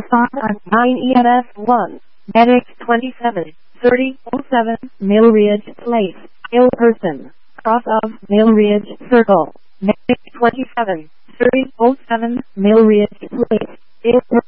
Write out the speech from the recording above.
9 EMS 1. Medic 273007 Millridge Place. Ill person. Cross of Millridge Circle. Medic 273007 Millridge Place. Ill person.